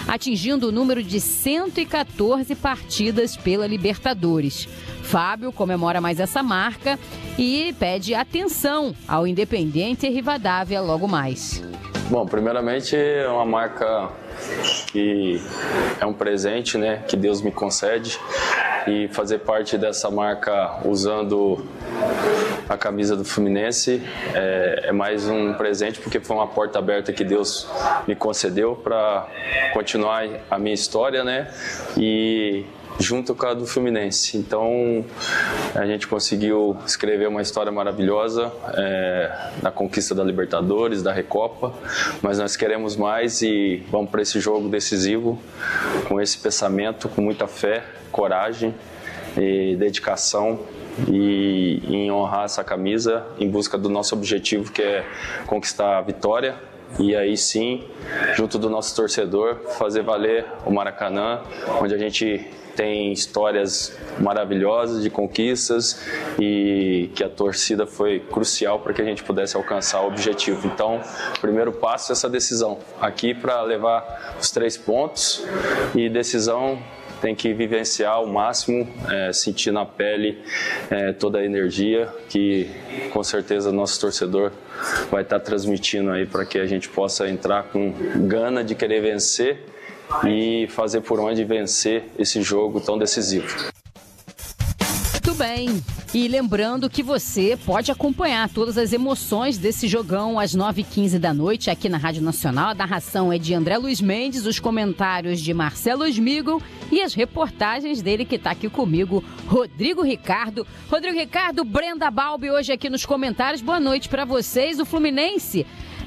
atingindo o número de 114 partidas pela Libertadores. Fábio comemora mais essa marca e pede atenção ao Independiente Rivadavia logo mais. Bom, primeiramente é uma marca que é um presente, né, que Deus me concede, e fazer parte dessa marca usando a camisa do Fluminense é mais um presente, porque foi uma porta aberta que Deus me concedeu para continuar a minha história, né, e junto com a do Fluminense. Então a gente conseguiu escrever uma história maravilhosa na conquista da Libertadores, da Recopa, mas nós queremos mais e vamos para esse jogo decisivo com esse pensamento, com muita fé, coragem e dedicação e em honrar essa camisa em busca do nosso objetivo, que é conquistar a vitória. E aí sim, junto do nosso torcedor, fazer valer o Maracanã, onde a gente tem histórias maravilhosas de conquistas e que a torcida foi crucial para que a gente pudesse alcançar o objetivo. Então, o primeiro passo é essa decisão aqui para levar os 3 pontos, e decisão tem que vivenciar ao máximo, sentir na pele toda a energia que com certeza nosso torcedor vai estar transmitindo aí, para que a gente possa entrar com gana de querer vencer e fazer por onde vencer esse jogo tão decisivo. Muito bem. E lembrando que você pode acompanhar todas as emoções desse jogão às 9h15 da noite aqui na Rádio Nacional. A narração é de André Luiz Mendes, os comentários de Marcelo Smigel e as reportagens dele que está aqui comigo, Rodrigo Ricardo. Rodrigo Ricardo, Brenda Balbi hoje aqui nos comentários. Boa noite para vocês. O Fluminense,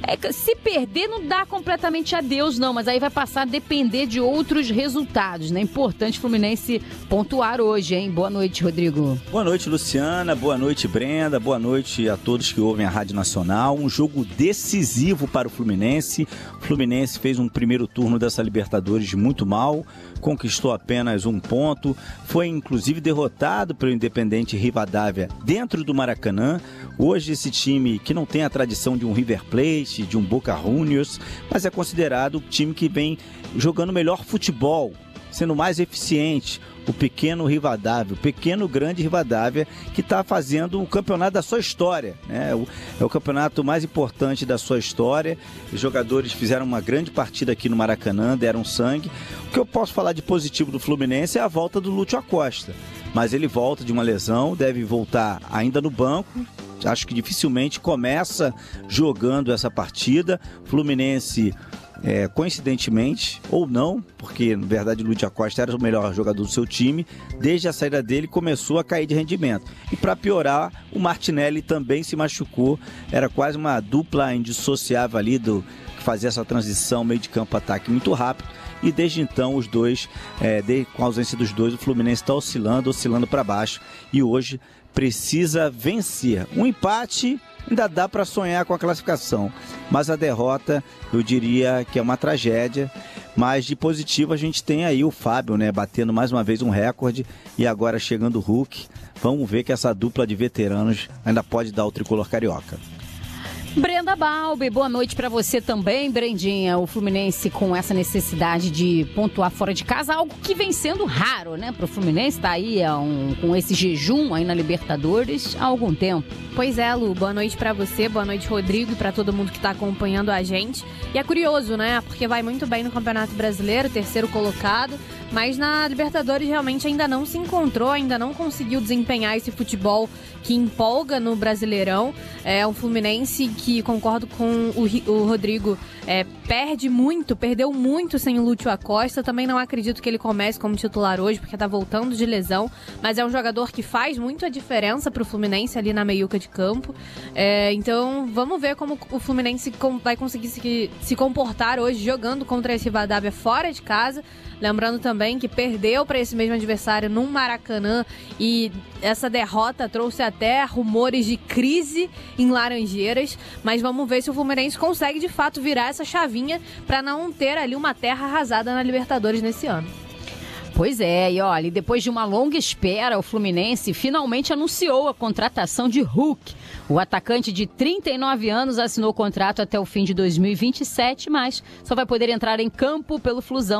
se perder não dá completamente adeus não, mas aí vai passar a depender de outros resultados, né? Importante o Fluminense pontuar hoje, hein? Boa noite, Rodrigo. Boa noite, Luciana. Boa noite, Brenda. Boa noite a todos que ouvem a Rádio Nacional. Um jogo decisivo para o Fluminense. O Fluminense fez um primeiro turno dessa Libertadores muito mal, conquistou apenas 1 ponto, foi inclusive derrotado pelo Independiente Rivadavia dentro do Maracanã. Hoje esse time, que não tem a tradição de um River Plate, de um Boca Juniors, mas é considerado o time que vem jogando melhor futebol, sendo mais eficiente, o pequeno Rivadavia, o pequeno grande Rivadavia, que está fazendo o campeonato da sua história, né? É o campeonato mais importante da sua história. Os jogadores fizeram uma grande partida aqui no Maracanã, deram sangue. O que eu posso falar de positivo do Fluminense é a volta do Lúcio Acosta, mas ele volta de uma lesão, deve voltar ainda no banco. Acho que dificilmente começa jogando essa partida. Fluminense, coincidentemente, ou não, porque na verdade o Lúcio Acosta era o melhor jogador do seu time, desde a saída dele começou a cair de rendimento. E para piorar, o Martinelli também se machucou, era quase uma dupla indissociável ali que fazia essa transição meio de campo-ataque muito rápido. E desde então os dois, com a ausência dos dois, o Fluminense está oscilando para baixo, e hoje precisa vencer. Um empate ainda dá para sonhar com a classificação, mas a derrota eu diria que é uma tragédia. Mas de positivo a gente tem aí o Fábio, né, batendo mais uma vez um recorde, e agora chegando o Hulk. Vamos ver que essa dupla de veteranos ainda pode dar o tricolor carioca. Brenda Balbi, boa noite para você também, Brendinha. O Fluminense com essa necessidade de pontuar fora de casa, algo que vem sendo raro, né? Para o Fluminense tá aí com esse jejum aí na Libertadores há algum tempo. Pois é, Lu, boa noite para você, boa noite, Rodrigo, e para todo mundo que tá acompanhando a gente. E é curioso, né? Porque vai muito bem no Campeonato Brasileiro, 3º colocado, mas na Libertadores realmente ainda não se encontrou, ainda não conseguiu desempenhar esse futebol que empolga no Brasileirão. É um Fluminense que, concordo com o Rodrigo, perdeu muito sem o Lúcio Acosta. Também não acredito que ele comece como titular hoje, porque tá voltando de lesão, mas é um jogador que faz muito a diferença pro Fluminense ali na meiuca de campo. Então vamos ver como o Fluminense vai conseguir se comportar hoje jogando contra esse Rivadavia fora de casa. Lembrando também que perdeu para esse mesmo adversário no Maracanã, e essa derrota trouxe até rumores de crise em Laranjeiras, mas vamos ver se o Fluminense consegue de fato virar essa chavinha para não ter ali uma terra arrasada na Libertadores nesse ano. Pois é, e olha, depois de uma longa espera, o Fluminense finalmente anunciou a contratação de Hulk. O atacante de 39 anos assinou o contrato até o fim de 2027, mas só vai poder entrar em campo pelo Flusão